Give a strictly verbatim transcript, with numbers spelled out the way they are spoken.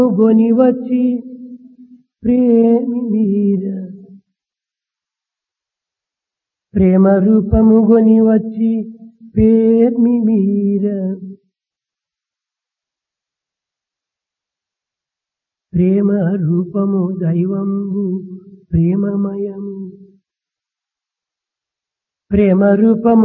గొని వచ్చి ప్రేమి మీర ప్రేమ రూపము గొని వచ్చి ప్రేమి మీర ప్రేమ రూపము దైవంబు ప్రేమమయము ప్రేమ రూపము